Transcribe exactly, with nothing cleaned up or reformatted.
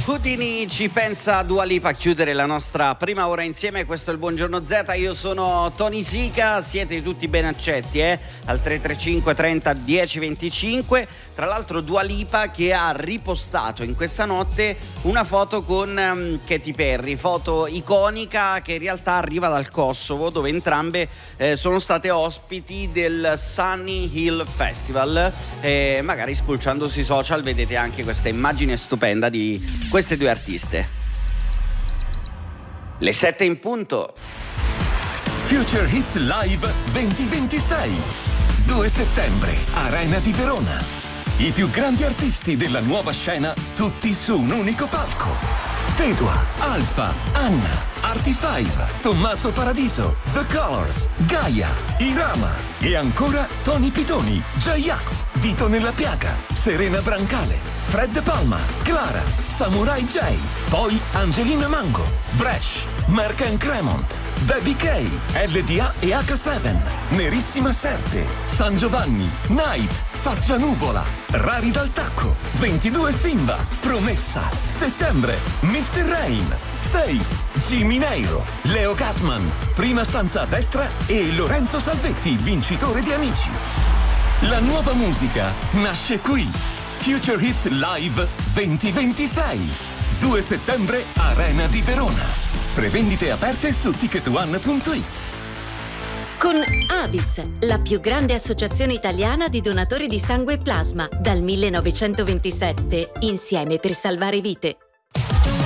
Houdini ci pensa Dua Lipa a chiudere la nostra prima ora insieme. Questo è il Buongiorno Z, io sono Tony Sica, siete tutti ben accetti eh? al tre tre cinque trenta dieci venticinque. Tra l'altro Dua Lipa che ha ripostato in questa notte una foto con um, Katy Perry, foto iconica che in realtà arriva dal Kosovo, dove entrambe eh, sono state ospiti del Sunny Hill Festival. E magari spulciando sui social vedete anche questa immagine stupenda di queste due artiste. Le sette in punto. Future Hits Live duemilaventisei. due settembre, Arena di Verona. I più grandi artisti della nuova scena, tutti su un unico palco. Tedua, Alfa, Anna, Artie Five, Tommaso Paradiso, The Colors, Gaia, Irama e ancora Tony Pitoni, J-Ax, Dito nella Piaga, Serena Brancale, Fred Palma, Clara, Samurai J, poi Angelina Mango, Bresh, Mark and Cremont, Baby K, L D A e H sette, Nerissima Serpe, San Giovanni, Night, Faccia Nuvola, Rari dal Tacco, ventidue Simba, Promessa, Settembre, mister Rain, Safe, Jimmy Neiro, Leo Gassman, Prima stanza a destra e Lorenzo Salvetti, vincitore di Amici. La nuova musica nasce qui. Future Hits Live duemilaventisei. due settembre, Arena di Verona. Prevendite aperte su ticket one punto it. Con Avis, la più grande associazione italiana di donatori di sangue e plasma, dal millenovecentoventisette, insieme per salvare vite.